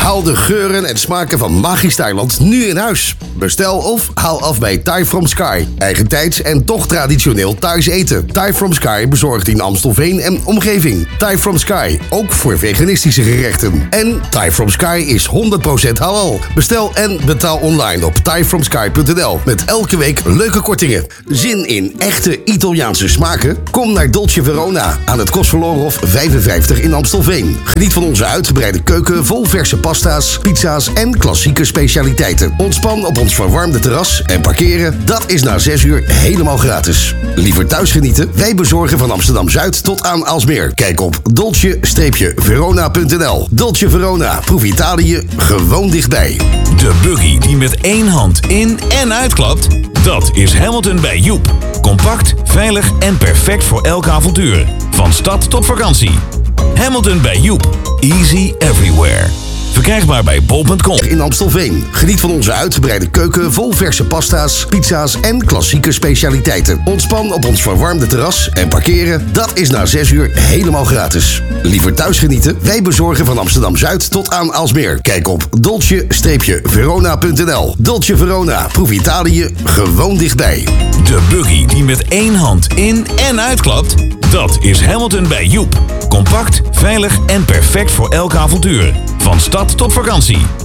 Haal de geuren en smaken van magisch Thailand nu in huis. Bestel of haal af bij Thai From Sky. Eigentijds en toch traditioneel thuis eten. Thai From Sky bezorgt in Amstelveen en omgeving. Thai From Sky, ook voor veganistische gerechten. En Thai From Sky is 100% halal. Bestel en betaal online op thaifromsky.nl. Met elke week leuke kortingen. Zin in echte Italiaanse smaken? Kom naar Dolce Verona aan het Kostverlorenhof 55 in Amstelveen. Geniet van onze uitgebreide keuken vol verse pasta's, pizza's en klassieke specialiteiten. Ontspan op ons verwarmde terras en parkeren, dat is na 6 uur helemaal gratis. Liever thuis genieten? Wij bezorgen van Amsterdam-Zuid tot aan Aalsmeer. Kijk op dolce-verona.nl. Dolce Verona, proef Italië gewoon dichtbij. De buggy die met één hand in en uitklapt, dat is Hamilton bij Joep. Compact, veilig en perfect voor elk avontuur. Van stad tot vakantie. Hamilton bij Joep. Easy everywhere. Verkrijgbaar bij bol.com. In Amstelveen. Geniet van onze uitgebreide keuken vol verse pasta's, pizza's en klassieke specialiteiten. Ontspan op ons verwarmde terras en parkeren, dat is na 6 uur helemaal gratis. Liever thuis genieten? Wij bezorgen van Amsterdam-Zuid tot aan Aalsmeer. Kijk op dolce-verona.nl. Dolce Verona, proef Italië gewoon dichtbij. De buggy die met één hand in en uitklapt, dat is Hamilton bij Joep. Compact, veilig en perfect voor elk avontuur. Van stad tot vakantie.